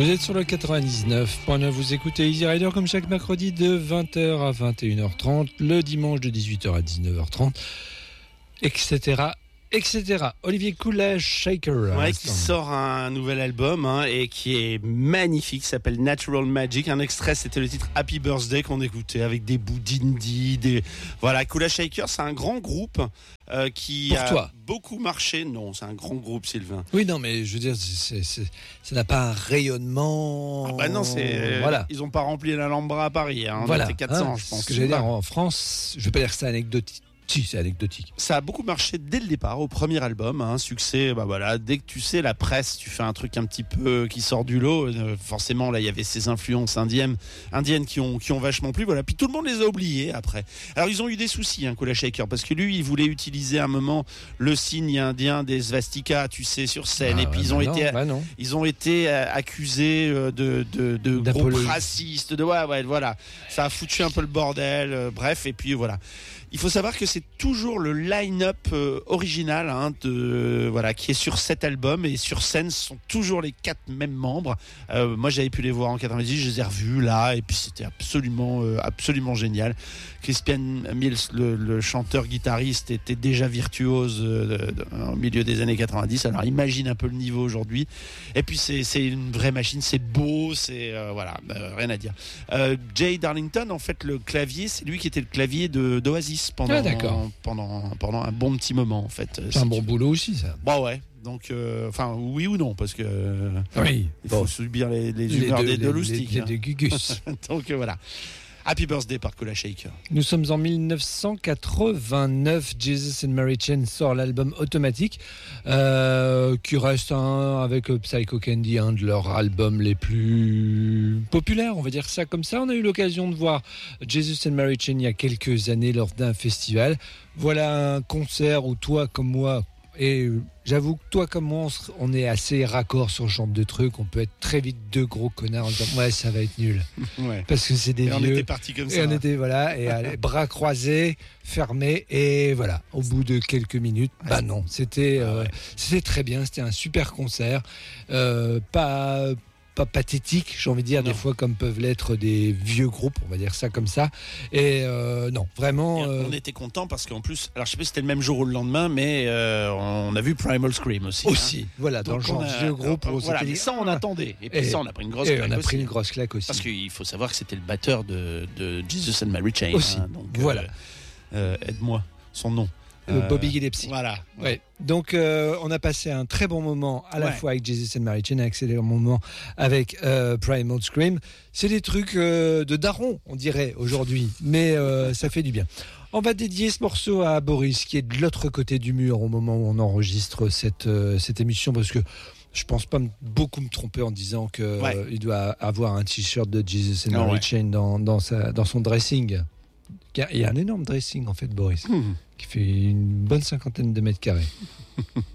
Vous êtes sur le 99.9, vous écoutez Easy Rider comme chaque mercredi de 20h à 21h30, le dimanche de 18h à 19h30, etc. etc. Olivier Coolage Shaker. Ouais, qui sort un nouvel album et qui est magnifique, s'appelle Natural Magic. Un extrait, c'était le titre Happy Birthday qu'on écoutait avec des bouts d'indie. Voilà, Coolage Shaker, c'est un grand groupe qui beaucoup marché. Non, c'est un grand groupe, Sylvain. Oui, non, mais je veux dire, ça n'a pas un rayonnement. Ah bah non, voilà. Ils n'ont pas rempli l'Alhambra à Paris. Voilà. C'était 400, je pense. Ce que j'allais dire, en France, je ne vais pas dire que c'est anecdotique. Si, c'est anecdotique. Ça a beaucoup marché dès le départ, au premier album, un succès. Bah voilà, dès que tu sais, la presse, tu fais un truc un petit peu qui sort du lot. Forcément, là, il y avait ces influences indiennes qui ont vachement plu. Voilà, puis tout le monde les a oubliés après. Alors, ils ont eu des soucis, Coolage Shaker, parce que lui, il voulait utiliser à un moment le signe indien des swastikas, tu sais, sur scène. Et puis ils ont été accusés de groupes racistes. Voilà, ça a foutu un peu le bordel. Bref, et puis voilà. Il faut savoir que c'est toujours le line-up original qui est sur cet album, et sur scène ce sont toujours les 4 mêmes membres. Moi j'avais pu les voir en 90, je les ai revus là et puis c'était absolument génial. Crispian Mills, le chanteur guitariste, était déjà virtuose au milieu des années 90. Alors imagine un peu le niveau aujourd'hui. Et puis c'est une vraie machine, c'est beau, c'est rien à dire. Jay Darlington, en fait, le clavier, c'est lui qui était le clavier d'Oasis pendant un bon petit moment, en fait. C'est un bon boulot aussi, ça. Bah ouais. Donc, oui ou non, parce que il faut subir les humeurs des loustiques. Les gugus. Donc voilà. Happy Birthday par Coolage Shaker. Nous sommes en 1989. Jesus and Mary Chain sort l'album Automatique, qui reste avec Psycho Candy, un de leurs albums les plus populaires, on va dire ça comme ça. On a eu l'occasion de voir Jesus and Mary Chain il y a quelques années lors d'un festival. Voilà un concert où toi comme moi, et j'avoue que toi comme moi, on est assez raccord sur ce genre de truc. On peut être très vite 2 gros connards en disant ouais, ça va être nul. Ouais. Parce que c'est des vieux. On était partis comme ça. Et on était allez, bras croisés, fermés, et voilà. Au bout de quelques minutes, non, c'était très bien. C'était un super concert. Pas pathétique, j'ai envie de dire, des fois, comme peuvent l'être des vieux groupes, on va dire ça comme ça. Et non, vraiment. On était contents parce qu'en plus, alors je sais pas si c'était le même jour ou le lendemain, mais on a vu Primal Scream aussi. Voilà, dans le genre vieux groupe. Mais ça, on attendait. Et puis ça, on a pris une grosse claque. On a pris une grosse claque aussi. Parce qu'il faut savoir que c'était le batteur de Jesus and Mary Chain. Aussi. Donc, voilà. Aide-moi, son nom. Bobby Gillespie. Voilà. Ouais. Donc, on a passé un très bon moment à la fois avec Jesus and Mary Chain, un excellent moment avec Primal Scream. C'est des trucs de daron, on dirait, aujourd'hui. Mais ça fait du bien. On va dédier ce morceau à Boris, qui est de l'autre côté du mur au moment où on enregistre cette émission, parce que je pense pas beaucoup me tromper en disant qu'il doit avoir un t-shirt de Jesus and Mary Chain dans son dressing. Il y a un énorme dressing, en fait, Boris, qui fait une bonne 50aine de mètres carrés.